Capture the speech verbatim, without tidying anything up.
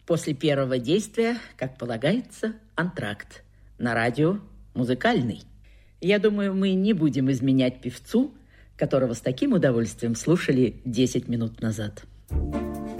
После первого действия, как полагается, антракт. На радио музыкальный. Я думаю, мы не будем изменять певцу, которого с таким удовольствием слушали десять минут назад.